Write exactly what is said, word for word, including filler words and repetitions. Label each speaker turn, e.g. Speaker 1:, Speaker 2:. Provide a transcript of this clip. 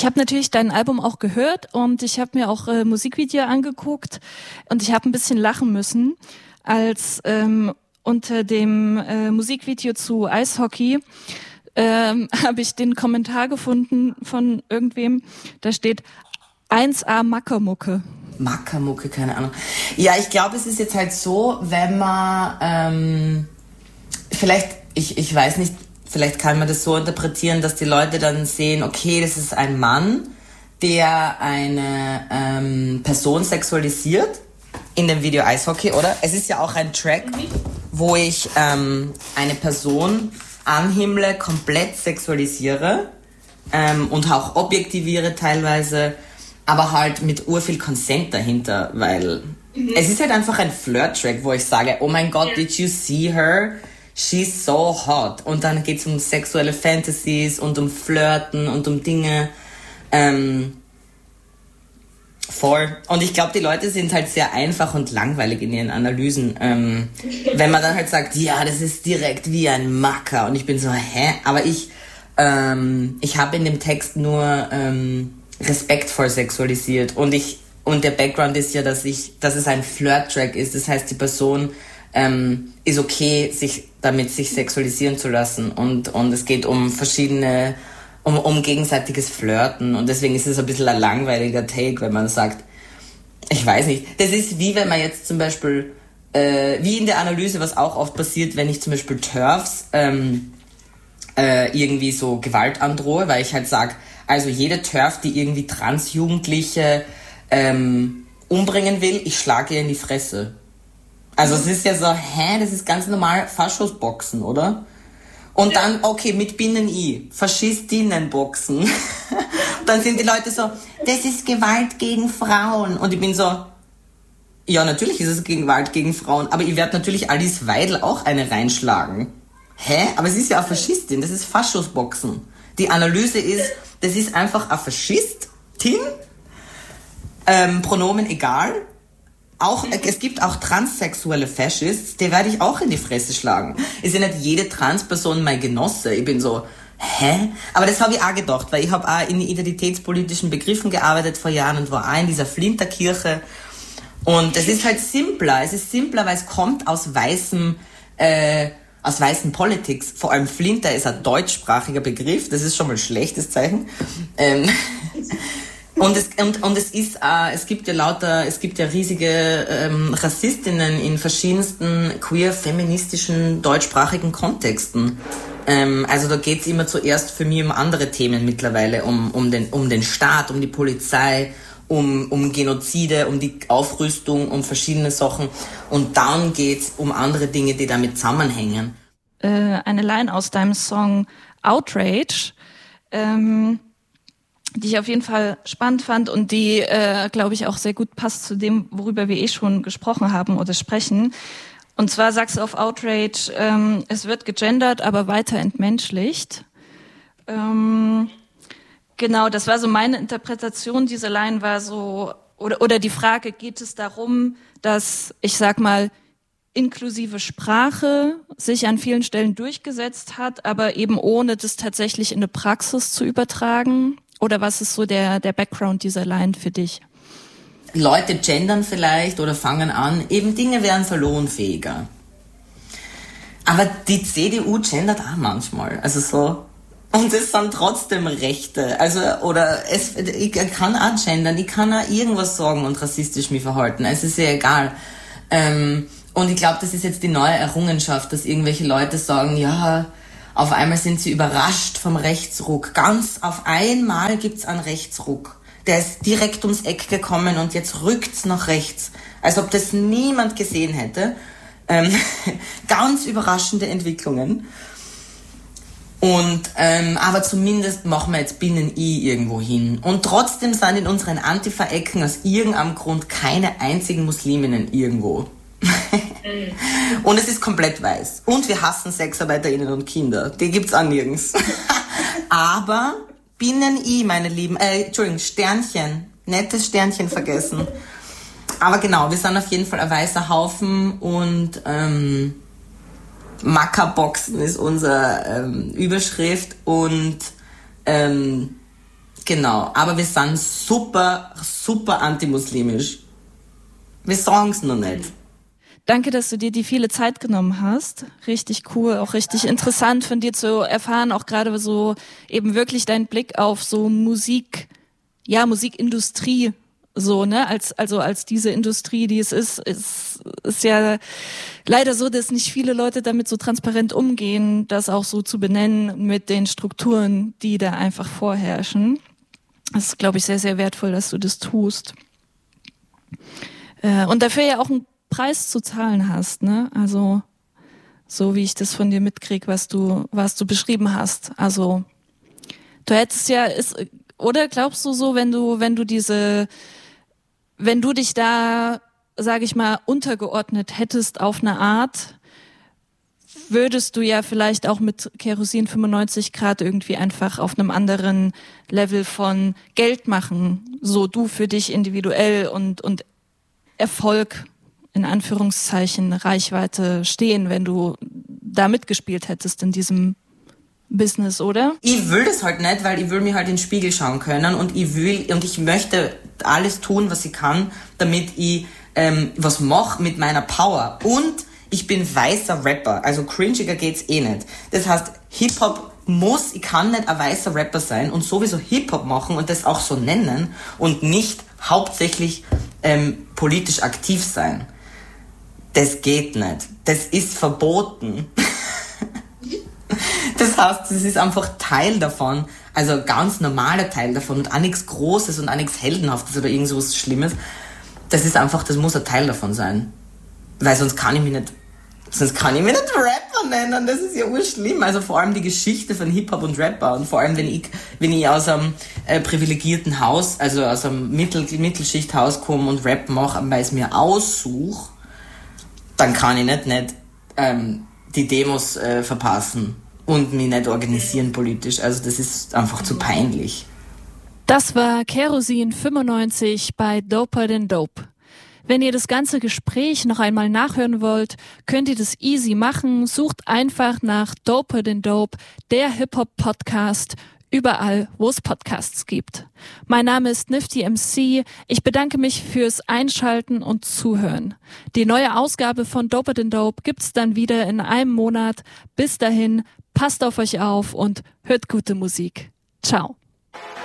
Speaker 1: Ich habe natürlich dein Album auch gehört und ich habe mir auch äh, Musikvideo angeguckt und ich habe ein bisschen lachen müssen, als ähm, unter dem äh, Musikvideo zu Eishockey ähm, habe ich den Kommentar gefunden von irgendwem, da steht eins A Mackermucke.
Speaker 2: Mackermucke, keine Ahnung. Ja, ich glaube, es ist jetzt halt so, wenn man ähm, vielleicht, ich, ich weiß nicht, vielleicht kann man das so interpretieren, dass die Leute dann sehen, okay, das ist ein Mann, der eine ähm, Person sexualisiert in dem Video Eishockey, oder? Es ist ja auch ein Track, wo ich ähm, eine Person anhimmle, komplett sexualisiere ähm, und auch objektiviere teilweise, aber halt mit urviel Consent dahinter, weil mhm. es ist halt einfach ein Flirt-Track, wo ich sage, oh mein Gott, did you see her? She's so hot. Und dann geht's um sexuelle Fantasies und um Flirten und um Dinge. Ähm, voll. Und ich glaube, die Leute sind halt sehr einfach und langweilig in ihren Analysen. Ähm, wenn man dann halt sagt, ja, das ist direkt wie ein Macker. Und ich bin so, hä? Aber ich, ähm, ich habe in dem Text nur ähm, respektvoll sexualisiert. Und ich, und der Background ist ja, dass ich, dass es ein Flirt-Track ist. Das heißt, die Person ähm, ist okay, sich damit sich sexualisieren zu lassen. Und, und es geht um verschiedene, um, um gegenseitiges Flirten. Und deswegen ist es ein bisschen ein langweiliger Take, wenn man sagt, ich weiß nicht. Das ist wie wenn man jetzt zum Beispiel, äh, wie in der Analyse, was auch oft passiert, wenn ich zum Beispiel TERFs ähm, äh, irgendwie so Gewalt androhe, weil ich halt sage, also jede TERF, die irgendwie Transjugendliche ähm, umbringen will, ich schlage ihr in die Fresse. Also es ist ja so, hä, das ist ganz normal Faschosboxen, oder? Und dann, okay, mit Binnen-I, Faschistinnenboxen. Dann sind die Leute so, das ist Gewalt gegen Frauen. Und ich bin so, ja, natürlich ist es Gewalt gegen Frauen, aber ich werde natürlich Alice Weidel auch eine reinschlagen. Hä? Aber es ist ja eine Faschistin, das ist Faschosboxen. Die Analyse ist, das ist einfach eine Faschistin, ähm, Pronomen egal. Auch, es gibt auch transsexuelle Faschists, die werde ich auch in die Fresse schlagen. Ist ja nicht jede Transperson mein Genosse. Ich bin so, hä? Aber das habe ich auch gedacht, weil ich habe auch in identitätspolitischen Begriffen gearbeitet vor Jahren und war auch in dieser Flinterkirche. Und es ist halt simpler. Es ist simpler, weil es kommt aus weißem, äh, aus weißen Politics. Vor allem Flinter ist ein deutschsprachiger Begriff. Das ist schon mal ein schlechtes Zeichen. Ähm, Und es, und, und es ist, äh, es gibt ja lauter, es gibt ja riesige ähm, Rassistinnen in verschiedensten queer-feministischen deutschsprachigen Kontexten. Ähm, also da geht's immer zuerst für mich um andere Themen mittlerweile, um, um, den, um den Staat, um die Polizei, um, um Genozide, um die Aufrüstung, um verschiedene Sachen. Und dann geht's um andere Dinge, die damit zusammenhängen.
Speaker 1: Äh, eine Line aus deinem Song Outrage, ähm die ich auf jeden Fall spannend fand und die, äh, glaube ich, auch sehr gut passt zu dem, worüber wir eh schon gesprochen haben oder sprechen. Und zwar sagst du auf Outrage, ähm, es wird gegendert, aber weiter entmenschlicht. Ähm, genau, das war so meine Interpretation. Diese Line war so, oder, oder die Frage, geht es darum, dass, ich sag mal, inklusive Sprache sich an vielen Stellen durchgesetzt hat, aber eben ohne das tatsächlich in eine Praxis zu übertragen? Oder was ist so der, der Background dieser Line für dich?
Speaker 2: Leute gendern vielleicht oder fangen an, eben Dinge werden salonfähiger. Aber die C D U gendert auch manchmal, also so. Und es sind trotzdem Rechte, also, oder es, ich kann auch gendern, ich kann auch irgendwas sagen und rassistisch mich verhalten, es ist ja egal. Ähm, und ich glaube, das ist jetzt die neue Errungenschaft, dass irgendwelche Leute sagen, ja, auf einmal sind sie überrascht vom Rechtsruck. Ganz auf einmal gibt's einen Rechtsruck. Der ist direkt ums Eck gekommen und jetzt rückt's nach rechts. Als ob das niemand gesehen hätte. Ähm, ganz überraschende Entwicklungen. Und, ähm, aber zumindest machen wir jetzt Binnen-I irgendwo hin. Und trotzdem sind in unseren Antifa-Ecken aus irgendeinem Grund keine einzigen Musliminnen irgendwo. Und es ist komplett weiß. Und wir hassen SexarbeiterInnen und Kinder. Die gibt's auch nirgends. Aber Binnen-I, meine Lieben, äh, Entschuldigung, Sternchen. Nettes Sternchen vergessen. Aber genau, wir sind auf jeden Fall ein weißer Haufen und ähm, Mackerboxen ist unsere ähm, Überschrift. Und ähm, Genau, aber wir sind super, super antimuslimisch. Wir sagen's noch nicht.
Speaker 1: Danke, dass du dir die viele Zeit genommen hast. Richtig cool, auch richtig interessant von dir zu erfahren, auch gerade so eben wirklich dein Blick auf so Musik, ja, Musikindustrie, so, ne, als, also als diese Industrie, die es ist, ist, ist ja leider so, dass nicht viele Leute damit so transparent umgehen, das auch so zu benennen mit den Strukturen, die da einfach vorherrschen. Das ist, glaube ich, sehr, sehr wertvoll, dass du das tust. Äh, und dafür ja auch ein Preis zu zahlen hast, ne? Also so wie ich das von dir mitkrieg, was du was du beschrieben hast. Also du hättest ja ist oder glaubst du so, wenn du wenn du diese wenn du dich da, sage ich mal, untergeordnet hättest auf eine Art, würdest du ja vielleicht auch mit Kerosin fünfundneunzig Grad irgendwie einfach auf einem anderen Level von Geld machen, so du für dich individuell und und Erfolg in Anführungszeichen Reichweite stehen, wenn du da mitgespielt hättest in diesem Business, oder?
Speaker 2: Ich will das halt nicht, weil ich will mir halt in den Spiegel schauen können und ich will und ich möchte alles tun, was ich kann, damit ich ähm, was mache mit meiner Power. Und ich bin weißer Rapper, also cringiger geht's eh nicht. Das heißt, Hip-Hop muss, ich kann nicht ein weißer Rapper sein und sowieso Hip-Hop machen und das auch so nennen und nicht hauptsächlich ähm, politisch aktiv sein. Das geht nicht. Das ist verboten. Das heißt, das ist einfach Teil davon, also ein ganz normaler Teil davon und auch nichts Großes und auch nichts Heldenhaftes oder irgend sowas Schlimmes. Das ist einfach, das muss ein Teil davon sein. Weil sonst kann ich mich nicht, sonst kann ich mich nicht Rapper nennen, das ist ja urschlimm. Also vor allem die Geschichte von Hip-Hop und Rapper und vor allem, wenn ich, wenn ich aus einem äh, privilegierten Haus, also aus einem Mittel, Mittelschichthaus komme und Rap mache, weil ich es mir aussuche, dann kann ich nicht, nicht ähm, die Demos äh, verpassen und mich nicht organisieren politisch. Also das ist einfach zu peinlich.
Speaker 1: Das war Kerosin fünfundneunzig bei Doper Than Dope. Wenn ihr das ganze Gespräch noch einmal nachhören wollt, könnt ihr das easy machen. Sucht einfach nach Doper Than Dope, der Hip-Hop-Podcast, überall, wo es Podcasts gibt. Mein Name ist Nifty M C. Ich bedanke mich fürs Einschalten und Zuhören. Die neue Ausgabe von Doper Than Dope gibt's dann wieder in einem Monat. Bis dahin, passt auf euch auf und hört gute Musik. Ciao.